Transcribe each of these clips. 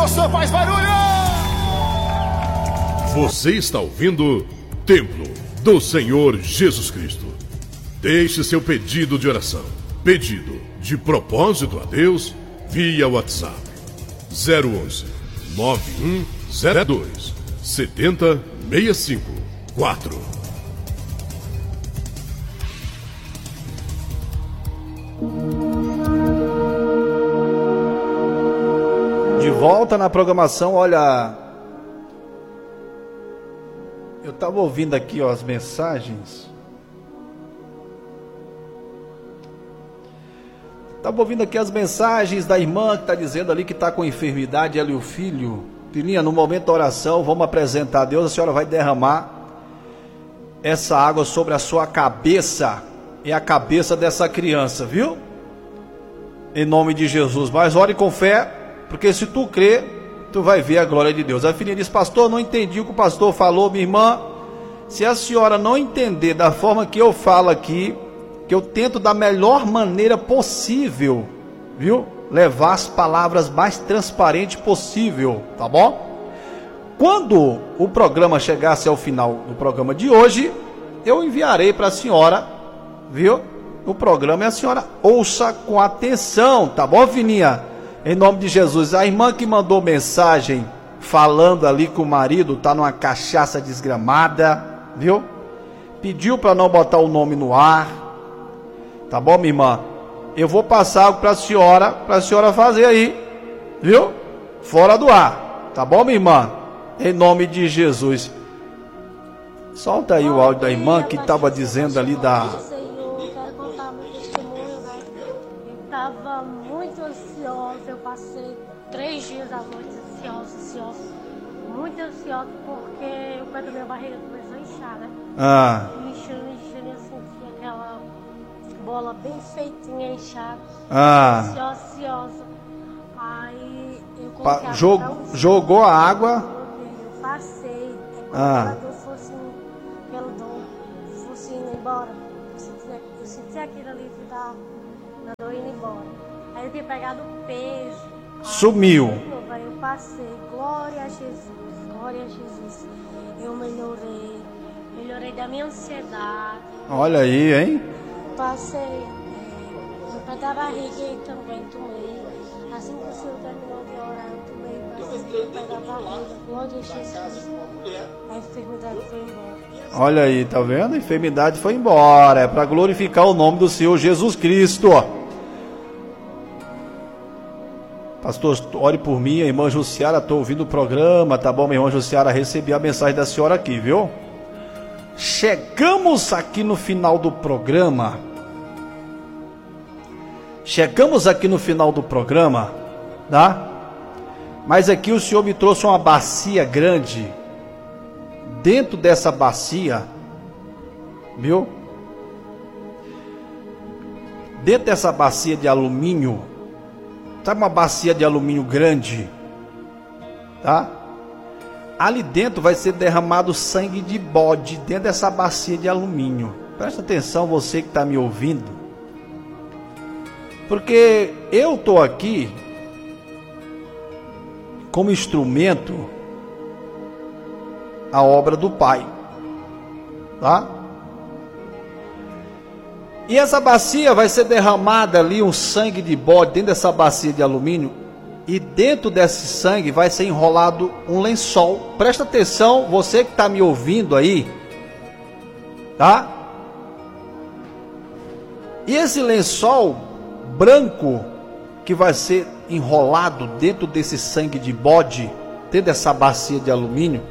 Grosso, faz barulho! Você está ouvindo Templo do Senhor Jesus Cristo. Deixe seu pedido de oração, pedido de propósito a Deus via WhatsApp 011 9102 70654. De volta na programação. Olha, eu estava ouvindo aqui, ó, as mensagens. Estava ouvindo aqui as mensagens da irmã que está dizendo ali que está com enfermidade, ela e o filho. Filhinha, no momento da oração, vamos apresentar a Deus. A senhora vai derramar essa água sobre a sua cabeça e a cabeça dessa criança, viu? Em nome de Jesus. Mas ore com fé, porque se tu crer, tu vai ver a glória de Deus. A filhinha diz: pastor, não entendi o que o pastor falou. Minha irmã, se a senhora não entender da forma que eu falo aqui, que eu tento da melhor maneira possível, viu? Levar as palavras mais transparente possível, tá bom? Quando o programa chegasse ao final do programa de hoje, eu enviarei para a senhora, viu? O programa, e a senhora ouça com atenção, tá bom, filhinha? Em nome de Jesus. A irmã que mandou mensagem falando ali que o marido tá numa cachaça desgramada, viu? Pediu para não botar o nome no ar. Tá bom, minha irmã? Eu vou passar algo para a senhora fazer aí, viu? Fora do ar. Tá bom, minha irmã? Em nome de Jesus. Solta aí o áudio da irmã que estava dizendo ali da... Senhor, eu quero contar meu testemunho, né? Eu estava muito ansiosa. Eu passei 3 dias à noite ansiosa. Muito ansiosa porque o pé da minha barriga começou a inchar, né? Inchando, eu senti aquela bola bem feitinha, inchada. Ansiosa. Aí eu coloquei jogou a água. Eu passei. A dor fosse indo embora. Eu senti aquilo ali da dor indo embora. Aí eu tinha pegado o peso. Sumiu. Aí eu passei. Glória a Jesus. Eu melhorei da minha ansiedade. Olha aí, hein? Passei no pé da barriga e também tomei. Assim que o Senhor terminou de orar, eu tomei, passei no pé da barriga. Glória a Jesus. A enfermidade foi embora. Olha aí, tá vendo? A enfermidade foi embora. É para glorificar o nome do Senhor Jesus Cristo. Pastor, ore por mim, a irmã Jussiara, estou ouvindo o programa, tá bom, minha irmã Jussiara? Recebi a mensagem da senhora aqui, viu? Chegamos aqui no final do programa. Tá? Mas aqui o Senhor me trouxe uma bacia grande. Dentro dessa bacia, viu? Dentro dessa bacia de alumínio, sabe, uma bacia de alumínio grande, tá? Ali dentro vai ser derramado sangue de bode, dentro dessa bacia de alumínio. Presta atenção, você que está me ouvindo, porque eu estou aqui como instrumento a obra do Pai, tá? E essa bacia vai ser derramada ali um sangue de bode dentro dessa bacia de alumínio, e dentro desse sangue vai ser enrolado um lençol. Presta atenção, você que está me ouvindo aí, tá? E esse lençol branco que vai ser enrolado dentro desse sangue de bode, dentro dessa bacia de alumínio,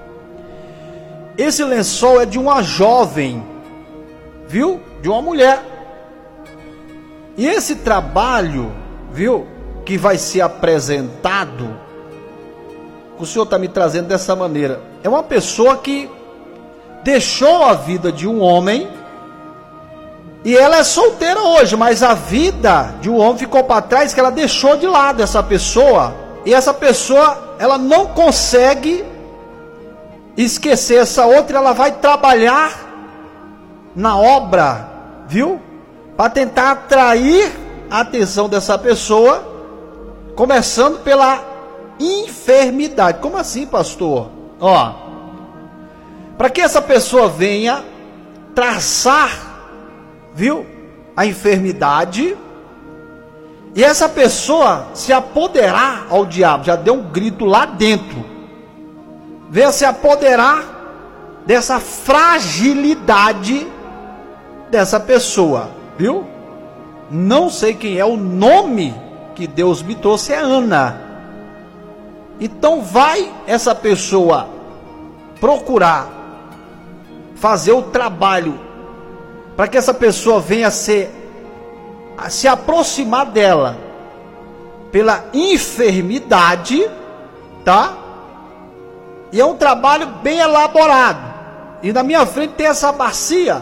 esse lençol é de uma jovem, viu? De uma mulher. E esse trabalho, viu, que vai ser apresentado, o Senhor está me trazendo dessa maneira, é uma pessoa que deixou a vida de um homem, e ela é solteira hoje, mas a vida de um homem ficou para trás, que ela deixou de lado essa pessoa, e essa pessoa, ela não consegue esquecer essa outra, ela vai trabalhar na obra, viu? Para tentar atrair a atenção dessa pessoa, começando pela enfermidade. Como assim, pastor? Ó, para que essa pessoa venha traçar, viu, a enfermidade, e essa pessoa se apoderar ao diabo, já deu um grito lá dentro, venha se apoderar dessa fragilidade dessa pessoa, viu? Não sei quem é, o nome que Deus me trouxe é Ana. Então vai essa pessoa procurar fazer o trabalho para que essa pessoa venha se aproximar dela pela enfermidade, tá? E é um trabalho bem elaborado. E na minha frente tem essa bacia.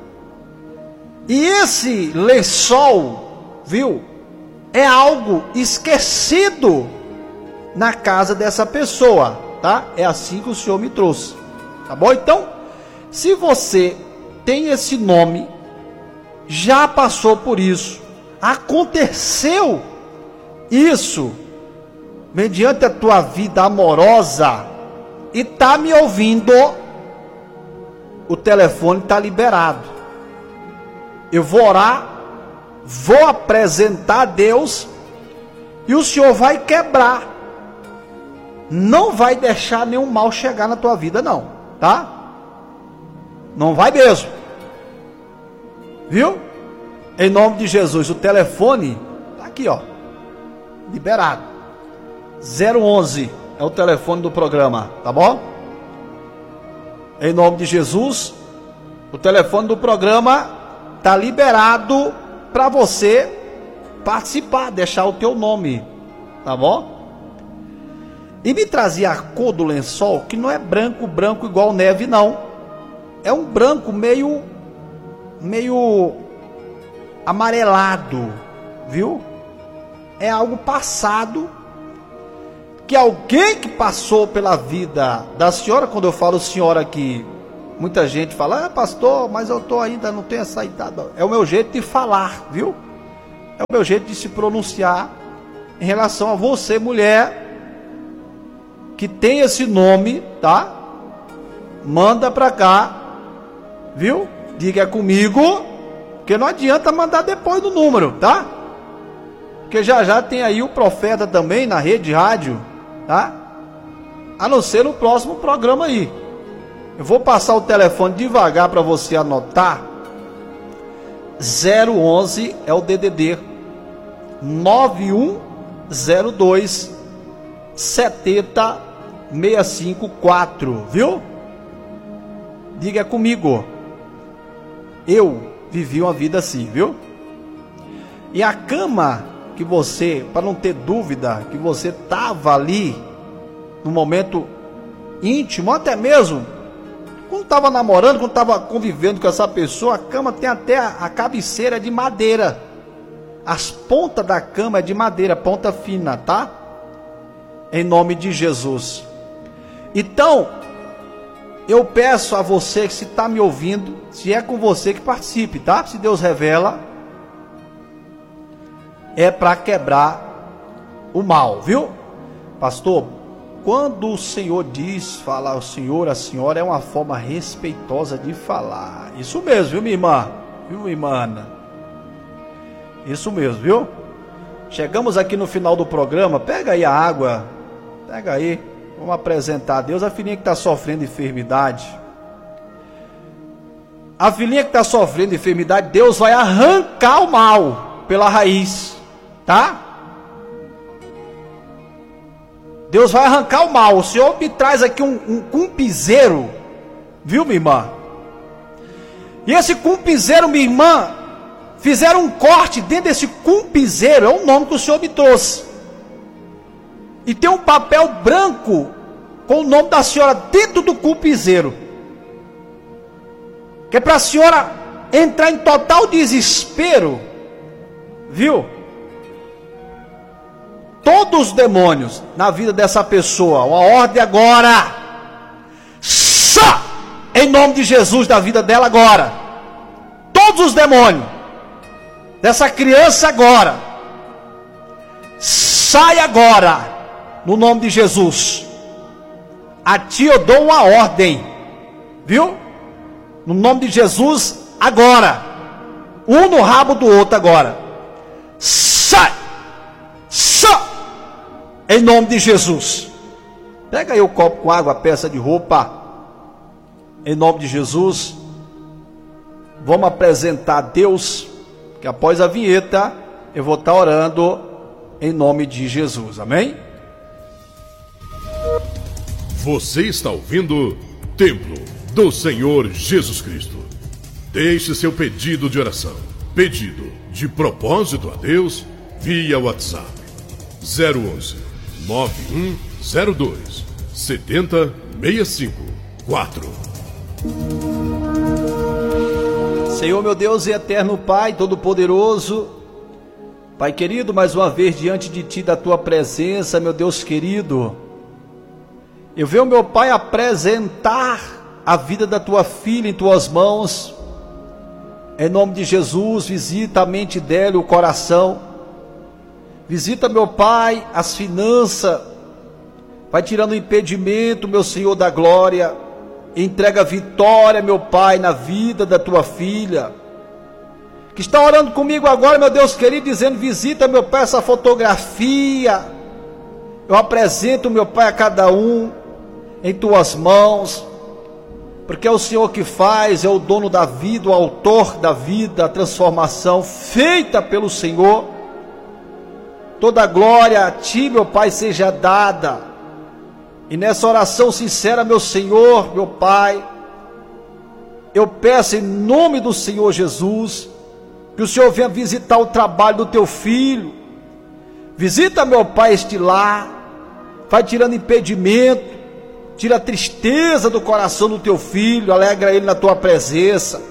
E esse lençol, viu? É algo esquecido na casa dessa pessoa, tá? É assim que o Senhor me trouxe, tá bom? Então, se você tem esse nome, já passou por isso, aconteceu isso, mediante a tua vida amorosa, e tá me ouvindo, o telefone está liberado. Eu vou orar, vou apresentar a Deus, e o Senhor vai quebrar. Não vai deixar nenhum mal chegar na tua vida, não, tá? Não vai mesmo. Viu? Em nome de Jesus, o telefone tá aqui, ó, liberado. 011 é o telefone do programa, tá bom? Em nome de Jesus, o telefone do programa tá liberado para você participar, deixar o teu nome, tá bom? E me trazia a cor do lençol, que não é branco igual neve, não. É um branco meio amarelado, viu? É algo passado, que alguém que passou pela vida da senhora. Quando eu falo senhora aqui, muita gente fala, pastor, mas eu ainda não tenho essa idade. É o meu jeito de falar, viu? É o meu jeito de se pronunciar em relação a você, mulher, que tem esse nome, tá? Manda pra cá, viu? Diga comigo, porque não adianta mandar depois do número, tá? Porque já tem aí o profeta também na rede rádio, tá? A não ser no próximo programa aí. Eu vou passar o telefone devagar para você anotar. 011 é o DDD 9102 70654, viu? Diga comigo. Eu vivi uma vida assim, viu? E a cama que você, para não ter dúvida, que você estava ali no momento íntimo, até mesmo quando estava namorando, quando estava convivendo com essa pessoa, a cama tem até a cabeceira de madeira. As pontas da cama é de madeira, ponta fina, tá? Em nome de Jesus. Então, eu peço a você que se está me ouvindo, se é com você, que participe, tá? Se Deus revela, é para quebrar o mal, viu? Pastor, quando o Senhor diz, fala o Senhor, a senhora, é uma forma respeitosa de falar. Isso mesmo, viu, minha irmã? Viu, irmã Ana? Isso mesmo, viu? Chegamos aqui no final do programa. Pega aí a água, pega aí, vamos apresentar a Deus. A filhinha que está sofrendo enfermidade, a filhinha que está sofrendo enfermidade, Deus vai arrancar o mal pela raiz, tá? Deus vai arrancar o mal. O Senhor me traz aqui um piseiro, viu, minha irmã? E esse cumpizeiro, minha irmã, fizeram um corte dentro desse cumpizeiro, é o nome que o Senhor me trouxe. E tem um papel branco com o nome da senhora dentro do cumpizeiro, que é para a senhora entrar em total desespero, viu? Todos os demônios na vida dessa pessoa, uma ordem agora, só em nome de Jesus, da vida dela agora. Todos os demônios dessa criança agora, sai agora, no nome de Jesus. A ti eu dou uma ordem, viu? No nome de Jesus, agora. Um no rabo do outro agora. Sai! Sai! Em nome de Jesus. Pega aí o copo com água, a peça de roupa. Em nome de Jesus. Vamos apresentar a Deus, que após a vinheta eu vou estar orando em nome de Jesus. Amém? Você está ouvindo Templo do Senhor Jesus Cristo. Deixe seu pedido de oração, pedido de propósito a Deus, via WhatsApp 011 9102 7065 4. Senhor, meu Deus e eterno Pai, todo-poderoso, Pai querido, mais uma vez diante de Ti, da Tua presença, meu Deus querido, eu venho, meu Pai, apresentar a vida da Tua filha em Tuas mãos. Em nome de Jesus, visita a mente dela, o coração, visita, meu Pai, as finanças, vai tirando o impedimento, meu Senhor da glória, entrega vitória, meu Pai, na vida da Tua filha, que está orando comigo agora, meu Deus querido, dizendo: visita, meu Pai, essa fotografia. Eu apresento, meu Pai, a cada um em Tuas mãos, porque é o Senhor que faz, é o dono da vida, o autor da vida, a transformação feita pelo Senhor. Toda a glória a Ti, meu Pai, seja dada. E nessa oração sincera, meu Senhor, meu Pai, eu peço em nome do Senhor Jesus, que o Senhor venha visitar o trabalho do Teu filho. Visita, meu Pai, este lar, vai tirando impedimento, tira a tristeza do coração do Teu filho, alegra ele na Tua presença.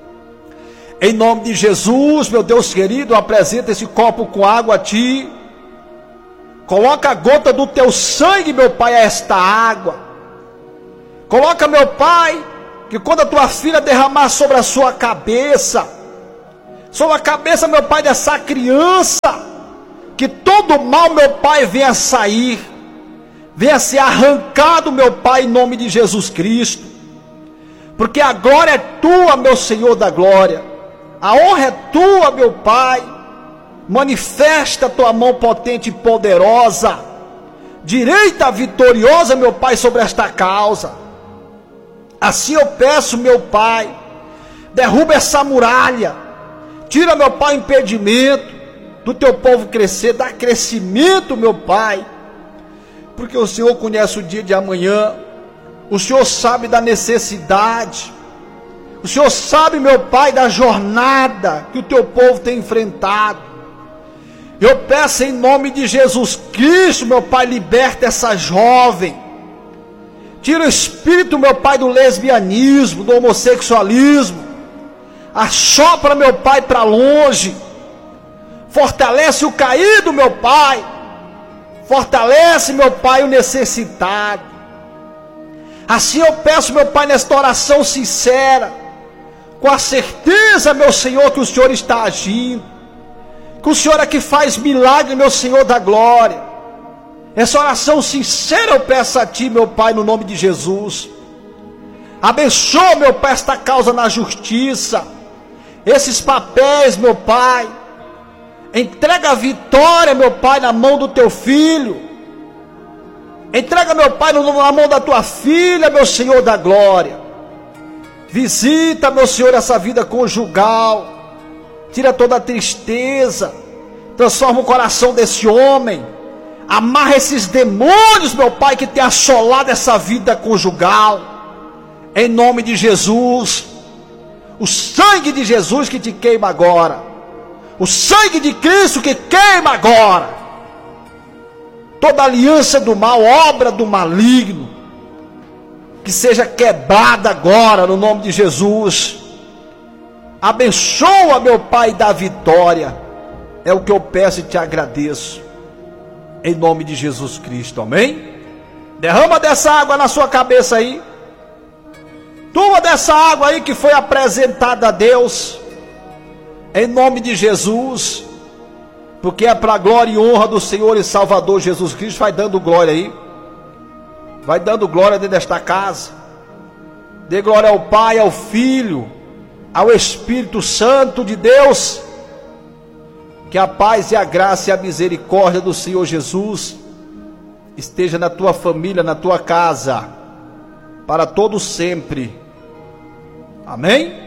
Em nome de Jesus, meu Deus querido, apresenta esse copo com água a Ti. Coloca a gota do Teu sangue, meu Pai, a esta água. Coloca, meu Pai, que quando a Tua filha derramar sobre a sua cabeça, sobre a cabeça, meu Pai, dessa criança, que todo mal, meu Pai, venha sair, venha ser arrancado, meu Pai, em nome de Jesus Cristo. Porque a glória é Tua, meu Senhor da glória. A honra é Tua, meu Pai. Manifesta a Tua mão potente e poderosa, direita vitoriosa, meu Pai, sobre esta causa. Assim eu peço, meu Pai, derruba essa muralha, tira, meu Pai, o impedimento do Teu povo crescer, dá crescimento, meu Pai, porque o Senhor conhece o dia de amanhã, o Senhor sabe da necessidade, o Senhor sabe, meu Pai, da jornada que o Teu povo tem enfrentado. Eu peço em nome de Jesus Cristo, meu Pai, liberta essa jovem, tira o espírito, meu Pai, do lesbianismo, do homossexualismo, assopra, meu Pai, para longe, fortalece o caído, meu Pai, fortalece, meu Pai, o necessitado. Assim eu peço, meu Pai, nesta oração sincera, com a certeza, meu Senhor, que o Senhor está agindo, que o Senhor é que faz milagre, meu Senhor da glória. Essa oração sincera eu peço a Ti, meu Pai, no nome de Jesus. Abençoa, meu Pai, esta causa na justiça, esses papéis, meu Pai. Entrega a vitória, meu Pai, na mão do Teu filho. Entrega, meu Pai, na mão da Tua filha, meu Senhor da glória. Visita, meu Senhor, essa vida conjugal. Tira toda a tristeza, transforma o coração desse homem, amarra esses demônios, meu Pai, que tem assolado essa vida conjugal, em nome de Jesus. O sangue de Jesus que te queima agora, o sangue de Cristo que queima agora, toda aliança do mal, obra do maligno, que seja quebrada agora, no nome de Jesus. Abençoa, meu Pai, da vitória, é o que eu peço e Te agradeço, em nome de Jesus Cristo, amém? Derrama dessa água na sua cabeça aí, toma dessa água aí que foi apresentada a Deus, em nome de Jesus, porque é para a glória e honra do Senhor e Salvador Jesus Cristo. Vai dando glória aí, vai dando glória dentro desta casa. Dê glória ao Pai, ao Filho, ao Espírito Santo de Deus. Que a paz e a graça e a misericórdia do Senhor Jesus esteja na tua família, na tua casa, para todo sempre. Amém?